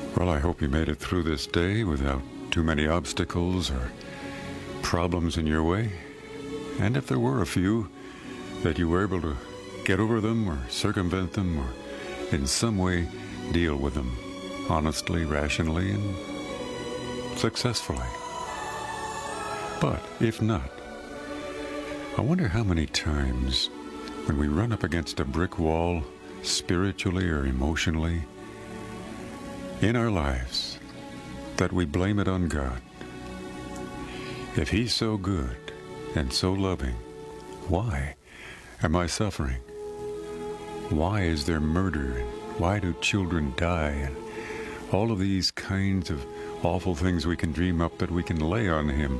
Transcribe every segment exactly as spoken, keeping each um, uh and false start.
Well, I hope you made it through this day without too many obstacles or problems in your way. And if there were a few, that you were able to get over them or circumvent them or in some way deal with them honestly, rationally, and successfully. But if not, I wonder how many times when we run up against a brick wall, spiritually or emotionally, in our lives, that we blame it on God. If He's so good and so loving, why am I suffering? Why is there murder? And why do children die? And all of these kinds of awful things we can dream up that we can lay on Him.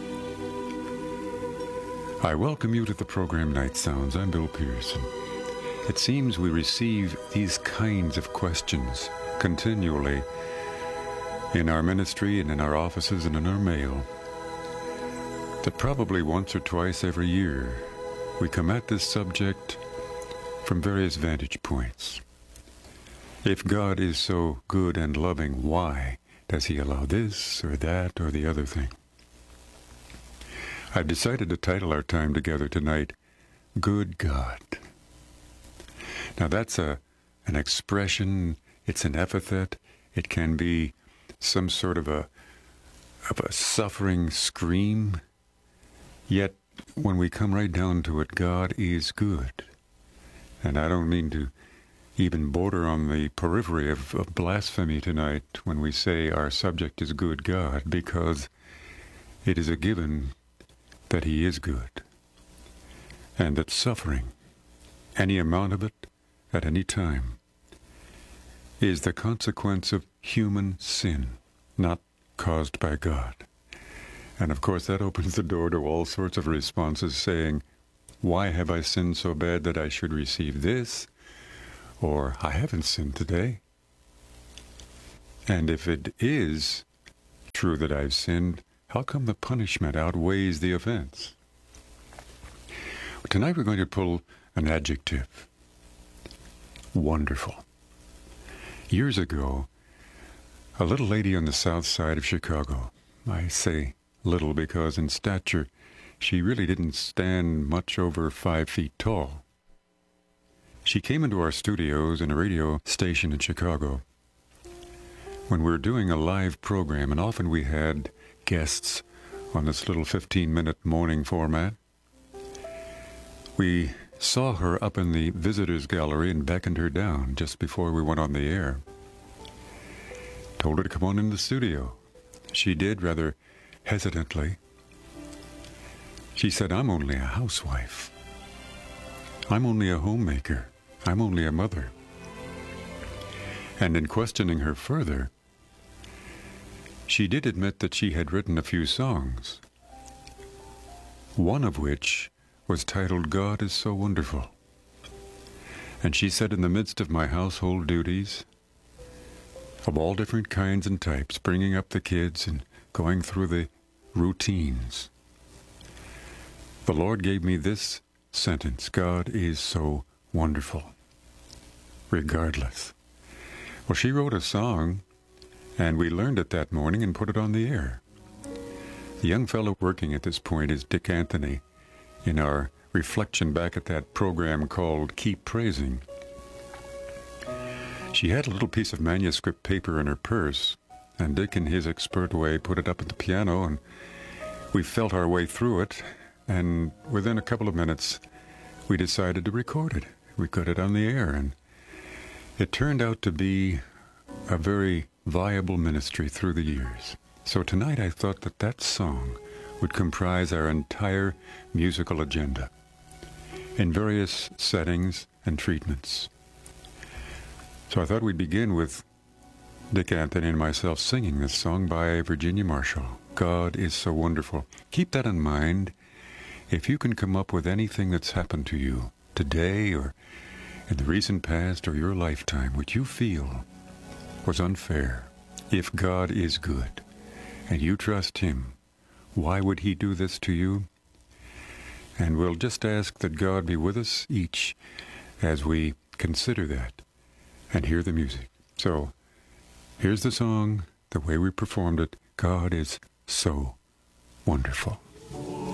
I welcome you to the program Night Sounds. I'm Bill Pearson. It seems we receive these kinds of questions continually in our ministry and in our offices and in our mail, that probably once or twice every year we come at this subject from various vantage points. If God is so good and loving, why does He allow this or that or the other thing? I've decided to title our time together tonight, Good God. Now that's a an expression, it's an epithet, it can be some sort of a of a suffering scream. Yet when we come right down to it, God is good. And I don't mean to even border on the periphery of, of blasphemy tonight when we say our subject is good God, because it is a given that He is good, and that suffering, any amount of it, at any time, is the consequence of human sin, not caused by God. And of course that opens the door to all sorts of responses saying, why have I sinned so bad that I should receive this? Or, I haven't sinned today. And if it is true that I've sinned, how come the punishment outweighs the offense? Tonight we're going to pull an adjective. Wonderful. Years ago, a little lady on the south side of Chicago, I say little because in stature she really didn't stand much over five feet tall. She came into our studios in a radio station in Chicago when we were doing a live program, and often we had guests on this little fifteen-minute morning format. We saw her up in the visitors gallery and beckoned her down just before we went on the air. Told her to come on in the studio. She did, rather hesitantly. She said, I'm only a housewife. I'm only a homemaker. I'm only a mother. And in questioning her further, she did admit that she had written a few songs, one of which was titled God is So Wonderful. And she said, in the midst of my household duties, of all different kinds and types, bringing up the kids and going through the routines, the Lord gave me this sentence, God is so wonderful, regardless. Well, she wrote a song, and we learned it that morning and put it on the air. The young fellow working at this point is Dick Anthony, in our reflection back at that program called Keep Praising. She had a little piece of manuscript paper in her purse, and Dick, in his expert way, put it up at the piano, and we felt our way through it, and within a couple of minutes, we decided to record it. We got it on the air, and it turned out to be a very viable ministry through the years. So tonight I thought that that song would comprise our entire musical agenda in various settings and treatments. So I thought we'd begin with Dick Anthony and myself singing this song by Virginia Marshall, God is So Wonderful. Keep that in mind. If you can come up with anything that's happened to you today or in the recent past or your lifetime, which you feel was unfair, if God is good and you trust Him, why would He do this to you? And we'll just ask that God be with us each as we consider that and hear the music. So Here's the song, the way we performed it. God is so wonderful.